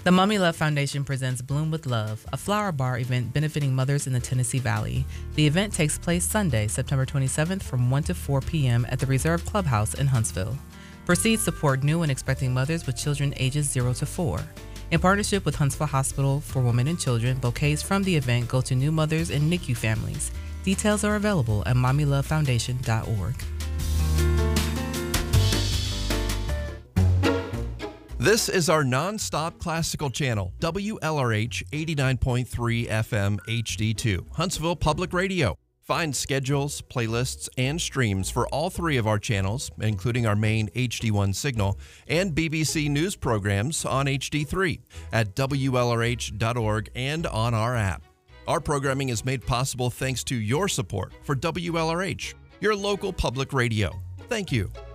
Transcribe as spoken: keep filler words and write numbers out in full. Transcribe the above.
The Mommy Love Foundation presents Bloom with Love, a flower bar event benefiting mothers in the Tennessee Valley. The event takes place Sunday, September twenty-seventh from one to four p.m. at the Reserve Clubhouse in Huntsville. Proceeds support new and expecting mothers with children ages zero to four. In partnership with Huntsville Hospital for Women and Children, bouquets from the event go to new mothers and N I C U families. Details are available at mommy love foundation dot org. This is our non-stop classical channel, W L R H eighty-nine point three F M H D two, Huntsville Public Radio. Find schedules, playlists, and streams for all three of our channels, including our main H D one signal, and B B C News programs on H D three at W L R H dot org and on our app. Our programming is made possible thanks to your support for W L R H, your local public radio. Thank you.